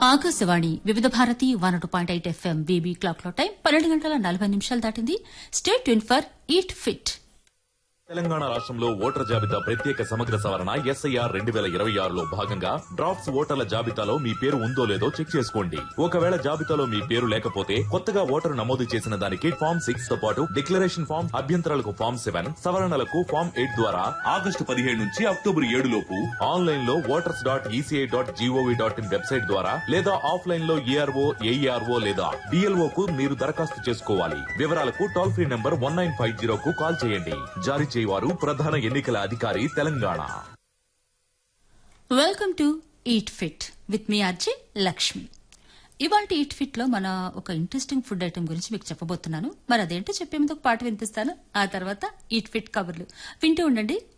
ఆకాశవాణి వివిధ Bharati 102.8 FM BB clock లో time 12:40 దాటింది. Stay tune for eat fit. Telangana రాష్ట్రంలో ఓటర్ జాబితా ప్రత్యేక సమగ్ర సవరణ SIR 2026లో భాగంగా డ్రాఫ్ట్స్ ఓటర్ల జాబితాలో మీ పేరు ఉందో లేదో చెక్ చేసుకోండి. ఒకవేళ జాబితాలో మీ పేరు లేకపోతే కొత్తగా ఓటరు నమోదు చేసిన దానికి ఫామ్ 6 తో పాటు డిక్లరేషన్ ఫామ్, అభ్యంతరాలకు ఫామ్ 7, సవరణలకు ఫామ్ 8 ద్వారా ఆగస్టు 17 నుంచి అక్టోబర్ 7 లోపు ఆన్లైన్ లో voters.eci.gov.in వెబ్సైట్ ద్వారా లేదా ఆఫ్లైన్ లో ERO, AERO లేదా BLO కు మీరు దరఖాస్తు చేసుకోవాలి. వివరాలకు టోల్ ఫ్రీ నంబర్ 1950 కు కాల్ చేయండి. జారీ చేయవారు ప్రధాన ఎన్నికల అధికారి Telangana. Welcome to eat fit with me RJ Lakshmi. ఇవాళ ఈట్ ఫిట్ లో మన ఒక ఇంట్రెస్టింగ్ ఫుడ్ ఐటమ్ గురించి మీకు చెప్పబోతున్నాను. మరి అదేంటో చెప్పే ముందు ఒక పాట వినిపిస్తాను. ఆ తర్వాత ఈట్ ఫిట్ కబుర్లు వింటూ ఉండండి.